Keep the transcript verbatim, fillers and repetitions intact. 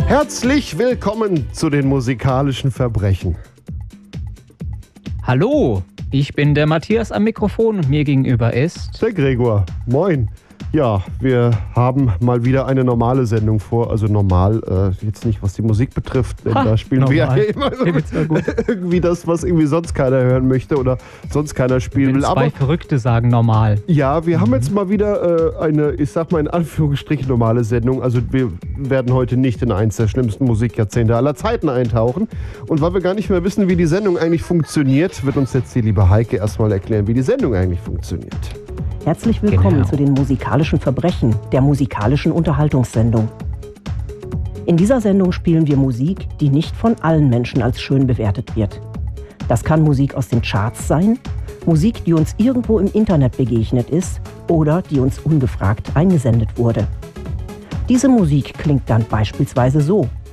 Herzlich willkommen zu den musikalischen Verbrechen. Hallo, ich bin der Matthias am Mikrofon und mir gegenüber ist... Der Gregor. Moin. Ja, wir haben mal wieder eine normale Sendung vor. Also normal, äh, jetzt nicht, was die Musik betrifft. Denn Ha, da spielen normal. wir ja immer irgendwie das, was irgendwie sonst keiner hören möchte oder sonst keiner spielen Wenn will. zwei Aber Verrückte sagen normal. ja, wir haben jetzt mal wieder äh, eine, ich sag mal in Anführungsstrichen, normale Sendung. Also wir werden heute nicht in eins der schlimmsten Musikjahrzehnte aller Zeiten eintauchen. Und weil wir gar nicht mehr wissen, wie die Sendung eigentlich funktioniert, wird uns jetzt die liebe Heike erstmal erklären, wie die Sendung eigentlich funktioniert. Herzlich willkommen Genau. zu den musikalischen Verbrechen, der musikalischen Unterhaltungssendung. In dieser Sendung spielen wir Musik, die nicht von allen Menschen als schön bewertet wird. Das kann Musik aus den Charts sein, Musik, die uns irgendwo im Internet begegnet ist oder die uns ungefragt eingesendet wurde. Diese Musik klingt dann beispielsweise so.